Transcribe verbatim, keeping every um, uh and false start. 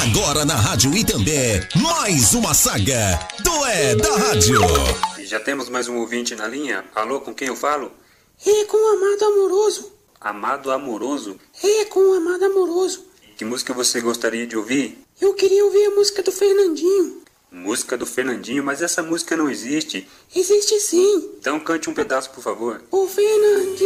Agora na Rádio Itambé, mais uma saga do É da Rádio. Já temos mais um ouvinte na linha. Alô, com quem eu falo? É com o Amado Amoroso. Amado Amoroso? É com o Amado Amoroso. Que música você gostaria de ouvir? Eu queria ouvir a música do Fernandinho. Música do Fernandinho? Mas essa música não existe. Existe sim. Então cante um pedaço, por favor. O Fernandinho